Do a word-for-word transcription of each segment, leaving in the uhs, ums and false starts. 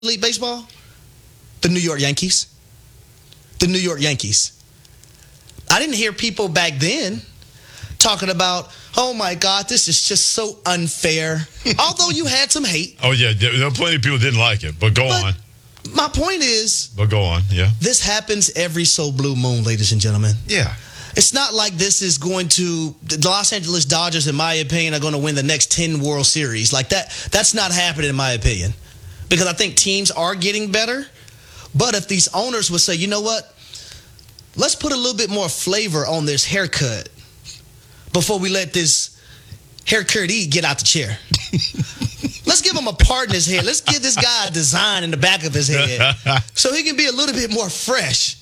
League Baseball? The New York Yankees. The New York Yankees. I didn't hear people back then talking about, oh my God, this is just so unfair. Although you had some hate. Oh, yeah. There were plenty of people who didn't like it, but go but on. My point is. But go on, yeah. This happens every so blue moon, ladies and gentlemen. Yeah. It's not like this is going to, the Los Angeles Dodgers, in my opinion, are going to win the next ten World Series. Like that, that's not happening, in my opinion. Because I think teams are getting better. But if these owners would say, you know what? Let's put a little bit more flavor on this haircut before we let this haircutty get out the chair. Let's give him a part in his head. Let's give this guy a design in the back of his head so he can be a little bit more fresh.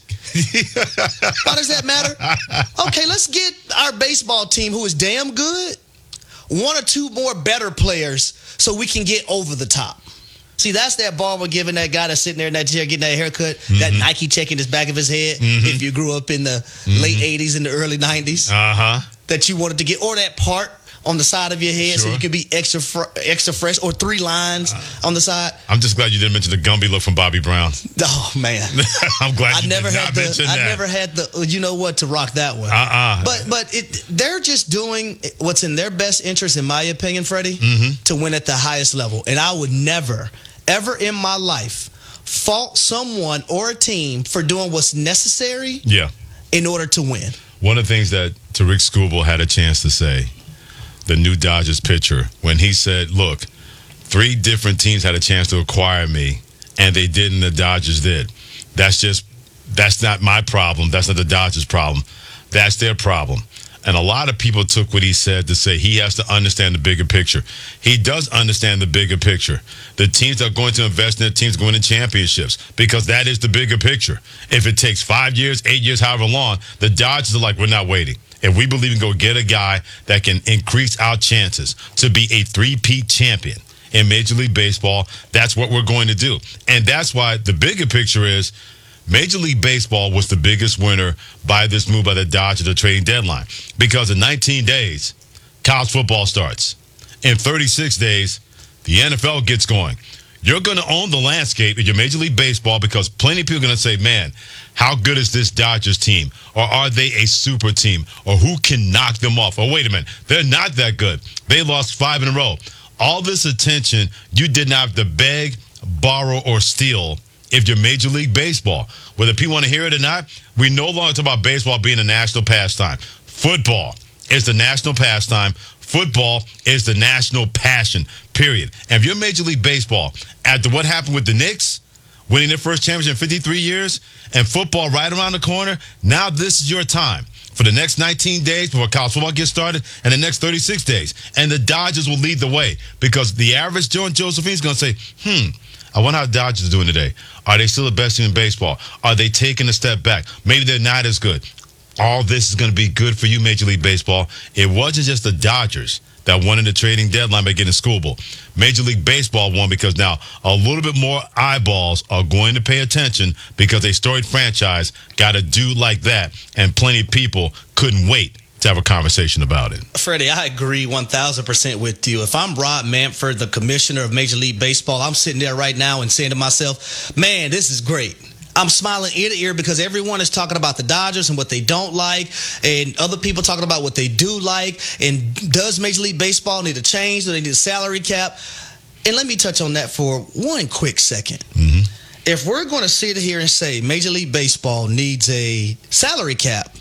Why does that matter? Okay, let's get our baseball team, who is damn good, one or two more better players so we can get over the top. See, that's that ball we're giving that guy that's sitting there in that chair getting that haircut, mm-hmm. that Nike check in his back of his head, mm-hmm. if you grew up in the mm-hmm. late eighties and the early nineties, uh-huh. that you wanted to get, or that part on the side of your head sure. so you can be extra fr- extra fresh, or three lines uh, on the side. I'm just glad you didn't mention the Gumby look from Bobby Brown. Oh, man. I'm glad I you never did had not the, mention I that. never had the, you know what, to rock that one. Uh-uh. But but it, they're just doing what's in their best interest, in my opinion, Freddie, mm-hmm. to win at the highest level. And I would never, ever in my life fault someone or a team for doing what's necessary yeah. in order to win. One of the things that Tariq Skubal had a chance to say, the new Dodgers pitcher, when he said, look, three different teams had a chance to acquire me, and they didn't, the Dodgers did. That's just, that's not my problem. That's not the Dodgers' problem. That's their problem. And a lot of people took what he said to say he has to understand the bigger picture. He does understand the bigger picture. The teams that are going to invest in their teams going to championships, because that is the bigger picture. If it takes five years, eight years, however long, the Dodgers are like, we're not waiting. If we believe in go get a guy that can increase our chances to be a three-peat champion in Major League Baseball, that's what we're going to do. And that's why the bigger picture is Major League Baseball was the biggest winner by this move by the Dodgers at the trading deadline. Because in nineteen days, college football starts. In thirty-six days, the N F L gets going. You're going to own the landscape in your Major League Baseball because plenty of people are going to say, man, how good is this Dodgers team? Or are they a super team? Or who can knock them off? Or wait a minute, they're not that good. They lost five in a row. All this attention, you did not have to beg, borrow, or steal if you're Major League Baseball. Whether people want to hear it or not, we no longer talk about baseball being a national pastime. Football is the national pastime. Football is the national passion, period. And if you're Major League Baseball, after what happened with the Knicks, winning their first championship in fifty-three years, and football right around the corner, now this is your time. For the next nineteen days before college football gets started, and the next thirty-six days. And the Dodgers will lead the way, because the average Joe and Josephine is going to say, hmm, I wonder how the Dodgers are doing today. Are they still the best team in baseball? Are they taking a step back? Maybe they're not as good. All this is going to be good for you, Major League Baseball. It wasn't just the Dodgers that won in the trading deadline by getting Skubal. Major League Baseball won because now a little bit more eyeballs are going to pay attention because a storied franchise got a dude like that, and plenty of people couldn't wait to have a conversation about it. Freddie, I agree one thousand percent with you. If I'm Rob Manfred, the commissioner of Major League Baseball, I'm sitting there right now and saying to myself, man, this is great. I'm smiling ear to ear because everyone is talking about the Dodgers and what they don't like, and other people talking about what they do like. And does Major League Baseball need to change? Do they need a salary cap? And let me touch on that for one quick second. Mm-hmm. If we're going to sit here and say Major League Baseball needs a salary cap,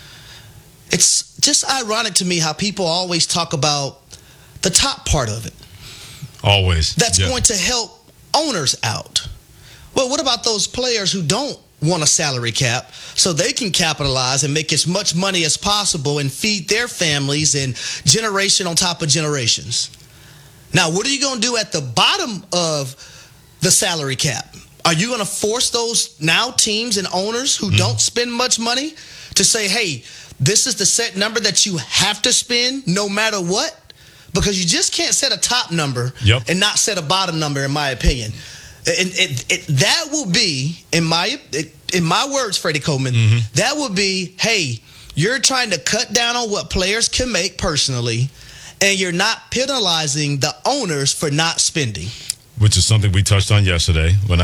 it's just ironic to me how people always talk about the top part of it. Always. That's yeah. going to help owners out. Well, what about those players who don't want a salary cap so they can capitalize and make as much money as possible and feed their families and generation on top of generations? Now, what are you going to do at the bottom of the salary cap? Are you going to force those now teams and owners who mm. don't spend much money to say, hey, this is the set number that you have to spend no matter what? Because you just can't set a top number yep. and not set a bottom number, in my opinion. And it, it, that will be, in my in my words, Freddie Coleman, mm-hmm. that would be, hey, you're trying to cut down on what players can make personally, and you're not penalizing the owners for not spending. which is something we touched on yesterday when